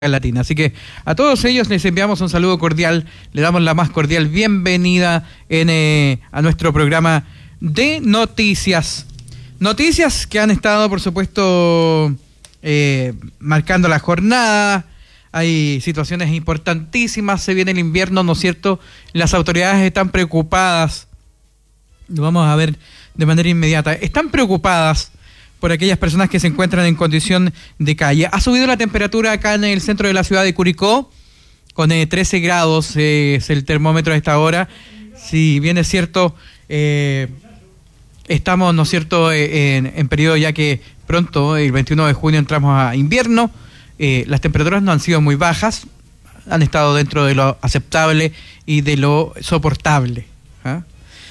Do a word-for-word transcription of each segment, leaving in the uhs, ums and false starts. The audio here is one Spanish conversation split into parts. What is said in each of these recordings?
Latina. Así que a todos ellos les enviamos un saludo cordial, le damos la más cordial bienvenida en, eh, a nuestro programa de noticias. Noticias que han estado, por supuesto, eh, marcando la jornada. Hay situaciones importantísimas, se viene el invierno, ¿no es cierto? Las autoridades están preocupadas, lo vamos a ver de manera inmediata, están preocupadas por aquellas personas que se encuentran en condición de calle. Ha subido la temperatura acá en el centro de la ciudad de Curicó, con eh, trece grados eh, es el termómetro a esta hora. Si bien es cierto, eh, estamos, ¿no es cierto?, eh, en, en periodo ya que pronto, el veintiuno de junio, entramos a invierno. Eh, las temperaturas no han sido muy bajas, han estado dentro de lo aceptable y de lo soportable. ¿Ah?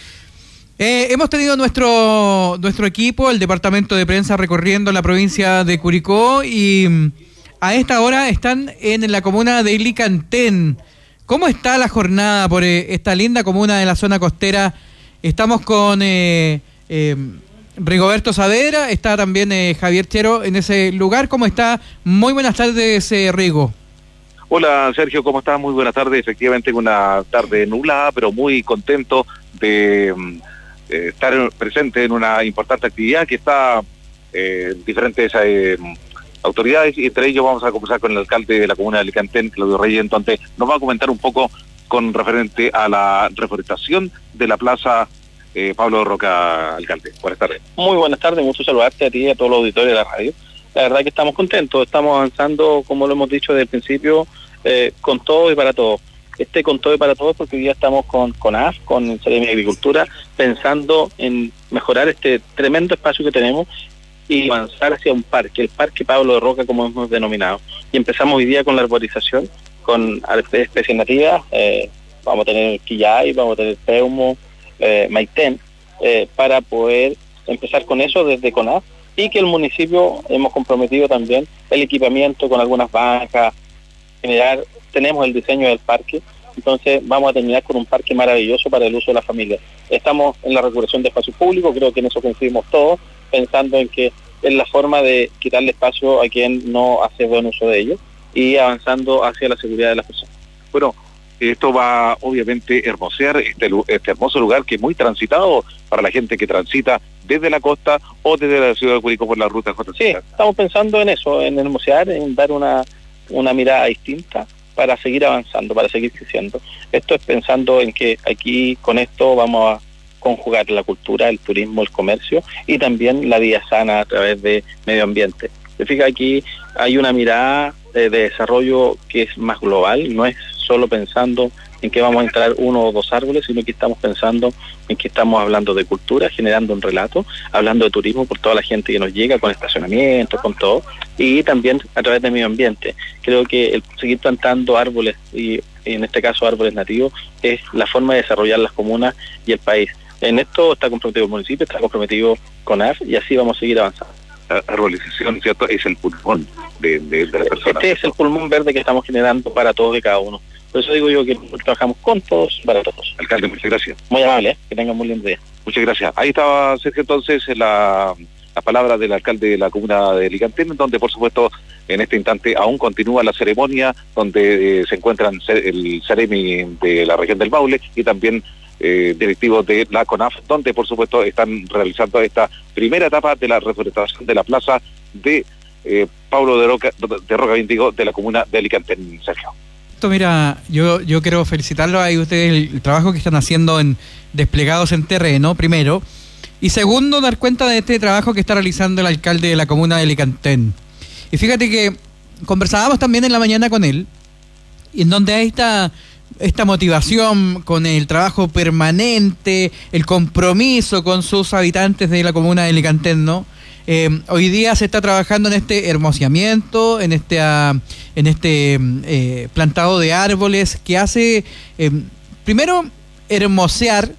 Eh, hemos tenido nuestro nuestro equipo, el departamento de prensa, recorriendo la provincia de Curicó y mm, a esta hora están en la comuna de Licantén. ¿Cómo está la jornada por eh, esta linda comuna de la zona costera? Estamos con eh, eh, Rigoberto Saavedra, está también eh, Javier Chero en ese lugar. ¿Cómo está? Muy buenas tardes, eh, Rigo. Hola, Sergio, ¿cómo estás? Muy buenas tardes. Efectivamente, una tarde nublada, pero muy contento de eh, estar presente en una importante actividad que está eh, diferentes eh, autoridades, y entre ellos vamos a conversar con el alcalde de la comuna de Licantén, Claudio Reyes. Entonces nos va a comentar un poco con referente a la reforestación de la plaza eh, Pablo Roca. Alcalde, buenas tardes. Muy buenas tardes, mucho saludarte a ti y a todos los auditores de la radio. La verdad que estamos contentos, estamos avanzando, como lo hemos dicho desde el principio, eh, con todo y para todos. Este con todo y para todos porque hoy día estamos con, con A F, con el Seremi de Agricultura, pensando en mejorar este tremendo espacio que tenemos y avanzar hacia un parque, el Parque Pablo de Roca, como hemos denominado. Y empezamos hoy día con la arborización, con especies nativas, eh, vamos a tener quillay, vamos a tener peumo, eh, maitén, eh, para poder empezar con eso desde CONAF, y que el municipio hemos comprometido también el equipamiento con algunas bancas, generar, tenemos el diseño del parque, entonces vamos a terminar con un parque maravilloso para el uso de la familia. Estamos en la recuperación de espacio público, creo que en eso coincidimos todos, pensando en que es la forma de quitarle espacio a quien no hace buen uso de ello y avanzando hacia la seguridad de las personas. Bueno, esto va obviamente a hermosear este, este hermoso lugar que es muy transitado para la gente que transita desde la costa o desde la ciudad de Curicó por la ruta J C. Sí, estamos pensando en eso, en hermosear, en dar una, una mirada distinta para seguir avanzando, para seguir creciendo. Esto es pensando en que aquí con esto vamos a conjugar la cultura, el turismo, el comercio y también la vida sana a través de medio ambiente. Se fija, aquí hay una mirada de, de desarrollo que es más global, no es solo pensando en que vamos a entrar uno o dos árboles, sino que estamos pensando en que estamos hablando de cultura, generando un relato, hablando de turismo por toda la gente que nos llega, con estacionamiento, con todo, y también a través del medio ambiente. Creo que el seguir plantando árboles, y en este caso árboles nativos, es la forma de desarrollar las comunas y el país. En esto está comprometido el municipio, está comprometido con A F, y así vamos a seguir avanzando. La arbolización, ¿cierto?, es el pulmón de, de, de la persona. Este es el pulmón verde que estamos generando para todos y cada uno. Por eso digo yo que trabajamos con todos, para todos. Alcalde, muchas gracias. Muy amable, ¿eh? Que tengan muy lindo día. Muchas gracias. Ahí estaba, Sergio, entonces, la, la palabra del alcalde de la comuna de Licantén, donde, por supuesto, en este instante aún continúa la ceremonia, donde eh, se encuentran el Seremi de la región del Maule y también eh, directivos de la CONAF, donde, por supuesto, están realizando esta primera etapa de la reforestación de la plaza de eh, Pablo de Roca, de Roca, bien digo, de la comuna de Licantén, Sergio. Mira, yo yo quiero felicitarlos a ustedes el, el trabajo que están haciendo en desplegados en terreno, primero, y segundo, dar cuenta de este trabajo que está realizando el alcalde de la comuna de Licantén. Y fíjate que conversábamos también en la mañana con él, y en donde hay esta, esta motivación con el trabajo permanente, el compromiso con sus habitantes de la comuna de Licantén, ¿no? Eh, hoy día se está trabajando en este hermoseamiento, en este, uh, en este eh, plantado de árboles que hace, eh, primero, hermosear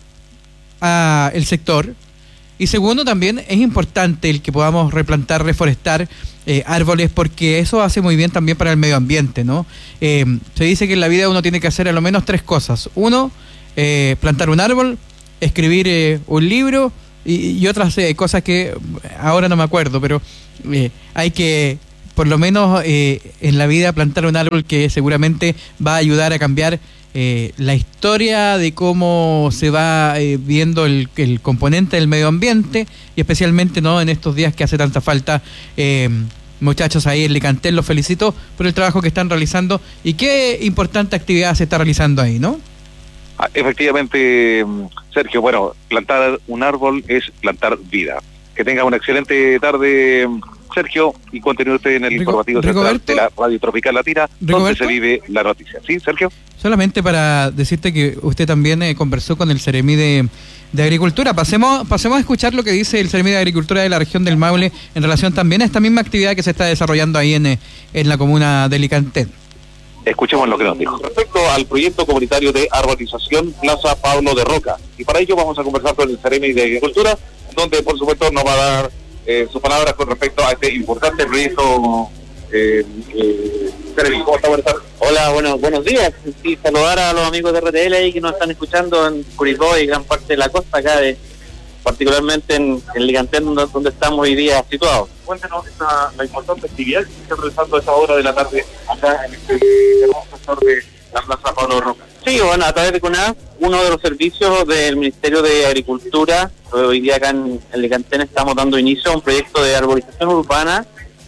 uh, el sector, y segundo, también es importante el que podamos replantar, reforestar eh, árboles, porque eso hace muy bien también para el medio ambiente, ¿no? Eh, se dice que en la vida uno tiene que hacer a lo menos tres cosas. Uno, eh, plantar un árbol, escribir eh, un libro, Y, y otras eh, cosas que ahora no me acuerdo, pero eh, hay que por lo menos eh, en la vida plantar un árbol que seguramente va a ayudar a cambiar eh, la historia de cómo se va eh, viendo el, el componente del medio ambiente, y especialmente no en estos días que hace tanta falta. eh, Muchachos ahí en Licantel, los felicito por el trabajo que están realizando y qué importante actividad se está realizando ahí, ¿no? Ah, efectivamente, Sergio, bueno, plantar un árbol es plantar vida. Que tenga una excelente tarde, Sergio, y continúe usted en el Rico, informativo central de la Radio Tropical Latina, Rigoberto, donde se vive la noticia. ¿Sí, Sergio? Solamente para decirte que usted también eh, conversó con el Seremi de, de Agricultura. Pasemos, pasemos a escuchar lo que dice el Seremi de Agricultura de la región del Maule en relación también a esta misma actividad que se está desarrollando ahí en, en la comuna de Licantel. Escuchemos lo que nos dijo. Respecto al proyecto comunitario de arborización Plaza Pablo de Roca, y para ello vamos a conversar con el Seremi de Agricultura, donde por supuesto nos va a dar eh, sus palabras con respecto a este importante proyecto. Eh, eh, Seremi, ¿cómo está? Buenas tardes. Hola, bueno, buenos días. Sí, saludar a los amigos de R T L ahí que nos están escuchando en Curicó y gran parte de la costa acá, de, particularmente en, en Licantel, donde, donde estamos hoy día situados. Cuéntenos esta, la importante actividad que se está realizando a esta hora de la tarde acá en este hermoso sector de la Plaza Pablo de Roca. Sí, bueno, a través de CONAF, uno de los servicios del Ministerio de Agricultura, hoy día acá en, en Licantel estamos dando inicio a un proyecto de arborización urbana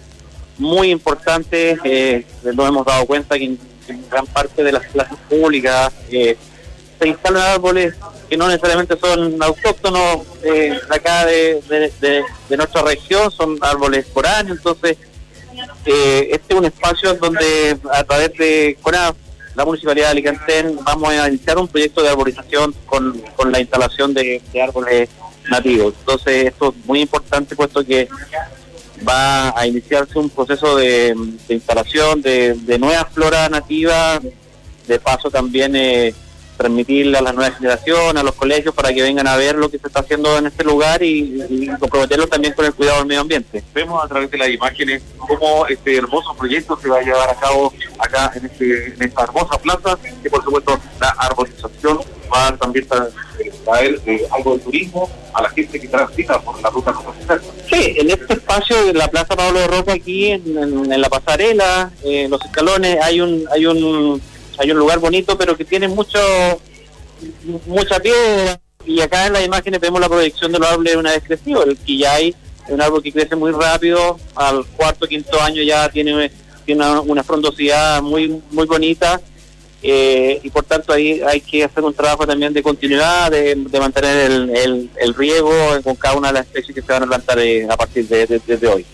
muy importante. Eh, nos hemos dado cuenta que en, en gran parte de las plazas públicas eh, se instalan árboles que no necesariamente son autóctonos eh, de acá de, de, de, de nuestra región, son árboles foráneos. Entonces eh, este es un espacio donde a través de CONAF, la Municipalidad de Alicante, vamos a iniciar un proyecto de arborización con, con la instalación de, de árboles nativos. Entonces esto es muy importante, puesto que va a iniciarse un proceso de, de instalación de, de nueva flora nativa, de paso también eh, transmitirle a las nuevas generaciones, a los colegios, para que vengan a ver lo que se está haciendo en este lugar y, y comprometerlo también con el cuidado del medio ambiente. Vemos a través de las imágenes cómo este hermoso proyecto se va a llevar a cabo acá en, este, en esta hermosa plaza, que por supuesto la arborización va a también a traer eh, algo de turismo a la gente que transita por la ruta comercial. Sí, en este espacio de la Plaza Pablo de Roca, aquí en, en, en la pasarela, en eh, los escalones, hay un hay un hay un lugar bonito, pero que tiene mucho mucha piedra, y acá en las imágenes vemos la proyección de los árboles una vez crecido. El quillay es un árbol que crece muy rápido, al cuarto quinto año ya tiene, tiene una, una frondosidad muy muy bonita, eh, y por tanto ahí hay que hacer un trabajo también de continuidad, de, de mantener el, el, el riego con cada una de las especies que se van a plantar eh, a partir de, de, de hoy.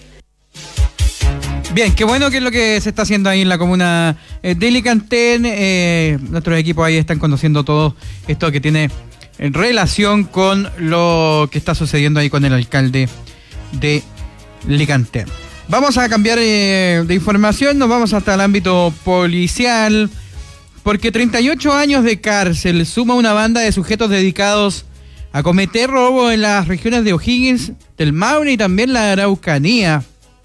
Bien, qué bueno que es lo que se está haciendo ahí en la comuna de Licantel. Eh, nuestros equipos ahí están conociendo todo esto que tiene en relación con lo que está sucediendo ahí con el alcalde de Licantel. Vamos a cambiar eh, de información, nos vamos hasta el ámbito policial, porque treinta y ocho años de cárcel suma una banda de sujetos dedicados a cometer robo en las regiones de O'Higgins, del Maule y también la Araucanía.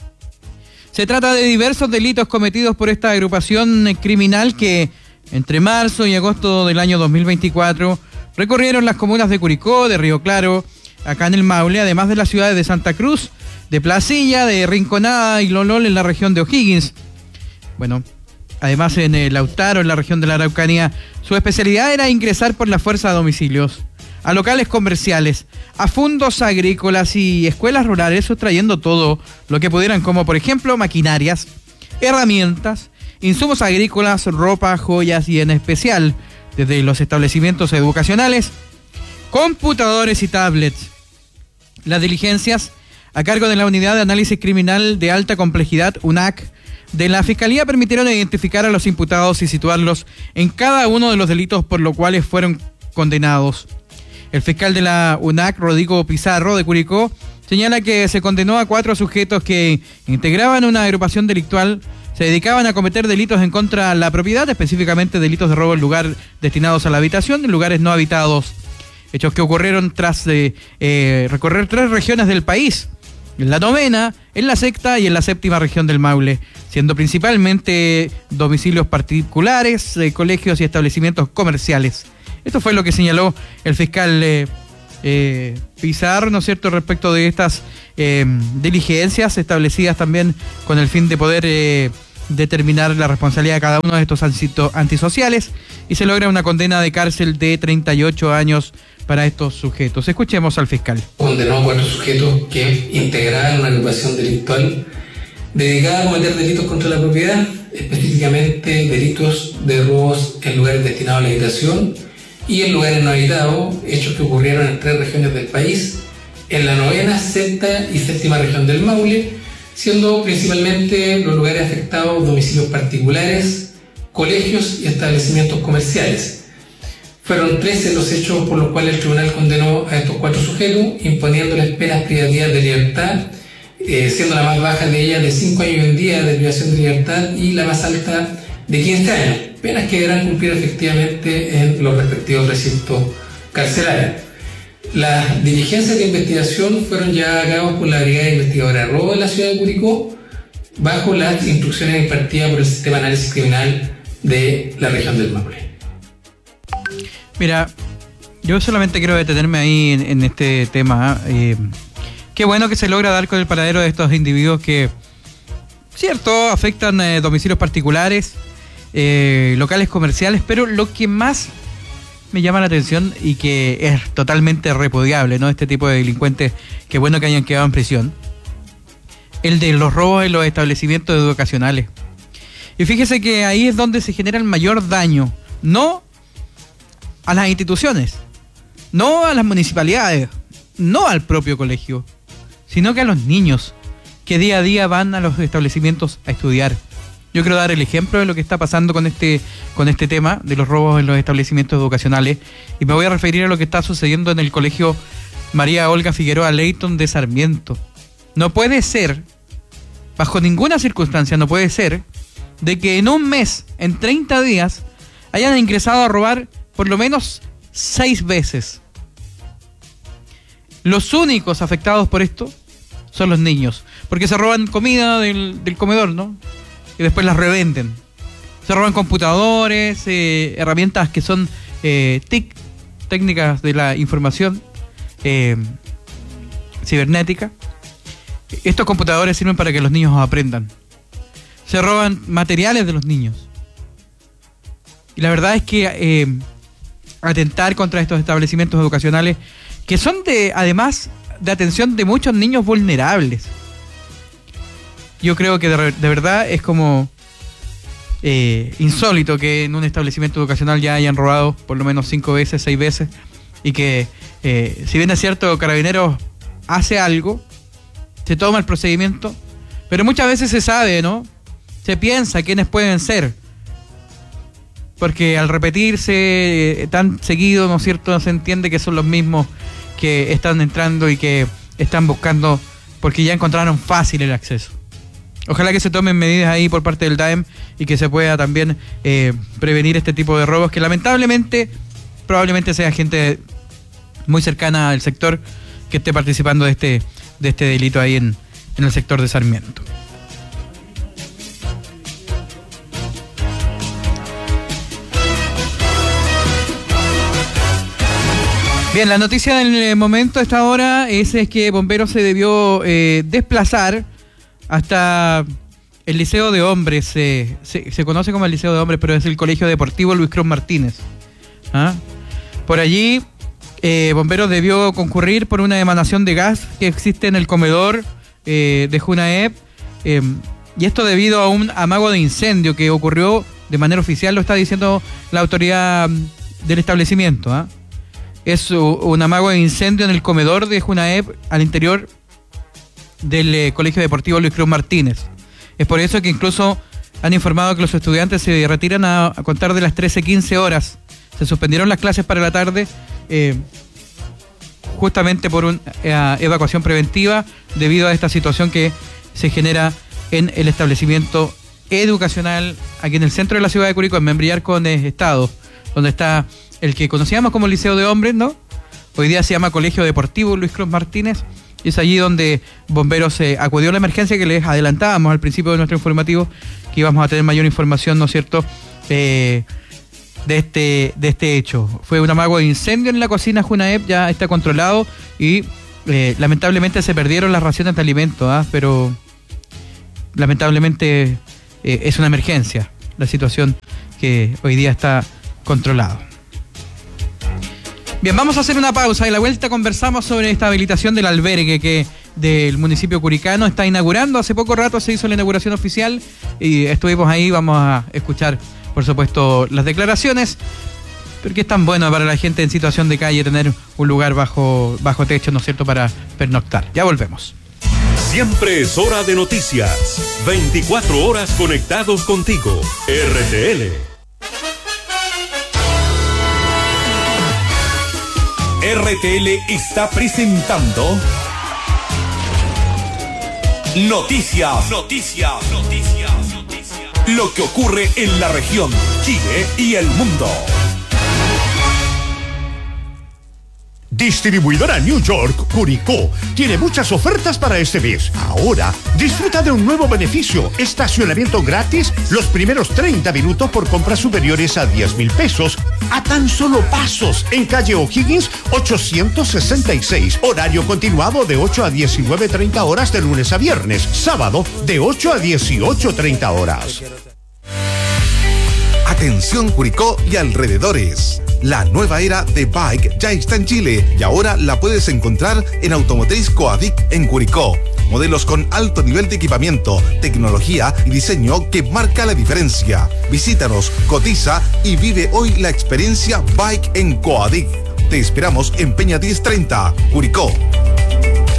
Se trata de diversos delitos cometidos por esta agrupación criminal que entre marzo y agosto del año dos mil veinticuatro recorrieron las comunas de Curicó, de Río Claro, acá en el Maule, además de las ciudades de Santa Cruz, de Placilla, de Rinconada y Lolol en la región de O'Higgins. Bueno, además en el Lautaro, en la región de la Araucanía, su especialidad era ingresar por la fuerza a domicilios, a locales comerciales, a fondos agrícolas y escuelas rurales, sustrayendo todo lo que pudieran, como por ejemplo maquinarias, herramientas, insumos agrícolas, ropa, joyas y en especial, desde los establecimientos educacionales, computadores y tablets. Las diligencias a cargo de la Unidad de Análisis Criminal de Alta Complejidad, U N A C, de la Fiscalía permitieron identificar a los imputados y situarlos en cada uno de los delitos por los cuales fueron condenados. El fiscal de la U N A C, Rodrigo Pizarro, de Curicó, señala que se condenó a cuatro sujetos que integraban una agrupación delictual, se dedicaban a cometer delitos en contra de la propiedad, específicamente delitos de robo en lugar destinados a la habitación, en lugares no habitados. Hechos que ocurrieron tras de, eh, recorrer tres regiones del país, en la novena, en la sexta y en la séptima región del Maule, siendo principalmente domicilios particulares, eh, colegios y establecimientos comerciales. Esto fue lo que señaló el fiscal eh, eh, pisar, ¿no es cierto?, respecto de estas eh, diligencias establecidas también con el fin de poder eh, determinar la responsabilidad de cada uno de estos antisociales, y se logra una condena de cárcel de treinta y ocho años para estos sujetos. Escuchemos al fiscal. Condenó a cuatro sujetos que integraban una agrupación delictual dedicada a cometer delitos contra la propiedad, específicamente delitos de robos en lugares destinados a la habitación y en lugares no habitados, hechos que ocurrieron en tres regiones del país, en la novena, sexta y séptima región del Maule, siendo principalmente los lugares afectados domicilios particulares, colegios y establecimientos comerciales. Fueron trece los hechos por los cuales el tribunal condenó a estos cuatro sujetos, imponiéndoles penas privativas de libertad, eh, siendo la más baja de ellas de cinco años y un día de privación de libertad y la más alta de quince años, penas que deberán cumplir efectivamente en los respectivos recintos carcelarios. Las diligencias de investigación fueron llevadas a cabo por la Brigada Investigadora de Robo de la ciudad de Curicó, bajo las instrucciones impartidas por el Sistema de Análisis Criminal de la región del Maule. Mira, yo solamente quiero detenerme ahí en, en este tema. Eh, qué bueno que se logra dar con el paradero de estos individuos que, cierto, afectan eh, domicilios particulares, eh, locales comerciales, pero lo que más me llama la atención y que es totalmente repudiable, ¿no?, este tipo de delincuentes, qué bueno que hayan quedado en prisión, el de los robos en los establecimientos educacionales. Y fíjese que ahí es donde se genera el mayor daño, no a las instituciones, no a las municipalidades, no al propio colegio, sino que a los niños que día a día van a los establecimientos a estudiar. Yo quiero dar el ejemplo de lo que está pasando con este, con este tema de los robos en los establecimientos educacionales, y me voy a referir a lo que está sucediendo en el colegio María Olga Figueroa Leyton de Sarmiento. No puede ser, bajo ninguna circunstancia, no puede ser de que en un mes, en treinta días, hayan ingresado a robar por lo menos seis veces. Los únicos afectados por esto son los niños, porque se roban comida del, del comedor, ¿no?, y después las revenden. Se roban computadores, eh, herramientas que son eh, T I C, técnicas de la información eh, cibernética. Estos computadores sirven para que los niños aprendan. Se roban materiales de los niños. Y la verdad es que eh, atentar contra estos establecimientos educacionales, que son de, además, de atención de muchos niños vulnerables. Yo creo que de, de verdad es como eh, insólito que en un establecimiento educacional ya hayan robado por lo menos cinco veces, seis veces, y que eh, si bien es cierto, Carabineros hace algo, se toma el procedimiento, pero muchas veces se sabe, ¿no? Se piensa quiénes pueden ser, porque al repetirse eh, tan seguido, ¿no es cierto?, se entiende que son los mismos que están entrando y que están buscando, porque ya encontraron fácil el acceso. Ojalá que se tomen medidas ahí por parte del D A E M y que se pueda también eh, prevenir este tipo de robos, que lamentablemente probablemente sea gente muy cercana al sector que esté participando de este, de este delito ahí en, en el sector de Sarmiento. Bien, la noticia del momento a esta hora es, es que Bomberos se debió eh, desplazar hasta el Liceo de Hombres, eh, se, se conoce como el Liceo de Hombres, pero es el Colegio Deportivo Luis Cruz Martínez. ¿Ah? Por allí, eh, Bomberos debió concurrir por una emanación de gas que existe en el comedor eh, de Junaep, eh, y esto debido a un amago de incendio que ocurrió de manera oficial, lo está diciendo la autoridad del establecimiento. ¿Ah? Es un amago de incendio en el comedor de Junaep al interior del eh, Colegio Deportivo Luis Cruz Martínez. Es por eso que incluso han informado que los estudiantes se retiran a, a contar de las trece quince horas. Se suspendieron las clases para la tarde eh, justamente por una eh, evacuación preventiva debido a esta situación que se genera en el establecimiento educacional aquí en el centro de la ciudad de Curicó, en Membrillar con eh, Estado, donde está el que conocíamos como Liceo de Hombres, ¿no? Hoy día se llama Colegio Deportivo Luis Cruz Martínez. Y es allí donde Bomberos eh, acudió a la emergencia que les adelantábamos al principio de nuestro informativo, que íbamos a tener mayor información, ¿no es cierto?, eh, de este, de este hecho. Fue un amago de incendio en la cocina Junaep, ya está controlado y eh, lamentablemente se perdieron las raciones de alimentos, ¿eh? Pero lamentablemente eh, es una emergencia la situación que hoy día está controlado. Bien, vamos a hacer una pausa y a la vuelta conversamos sobre esta habilitación del albergue que del municipio curicano está inaugurando. Hace poco rato se hizo la inauguración oficial y estuvimos ahí. Vamos a escuchar, por supuesto, las declaraciones, porque es tan bueno para la gente en situación de calle tener un lugar bajo, bajo techo, ¿no es cierto?, para pernoctar. Ya volvemos. Siempre es hora de noticias. veinticuatro horas conectados contigo. R T L. R T L está presentando Noticias, Noticias, Noticias, Noticias. Lo que ocurre en la región, Chile y el mundo. Distribuidora New York, Curicó, tiene muchas ofertas para este mes. Ahora, disfruta de un nuevo beneficio, estacionamiento gratis los primeros treinta minutos por compras superiores a diez mil pesos, a tan solo pasos, en calle O'Higgins ochocientos sesenta y seis. Horario continuado de ocho a diecinueve treinta horas de lunes a viernes, sábado de ocho a dieciocho treinta horas. Atención Curicó y alrededores. La nueva era de Bike ya está en Chile y ahora la puedes encontrar en Automotriz Coadic en Curicó. Modelos con alto nivel de equipamiento, tecnología y diseño que marca la diferencia. Visítanos, cotiza y vive hoy la experiencia Bike en Coadic. Te esperamos en Peña diez treinta, Curicó.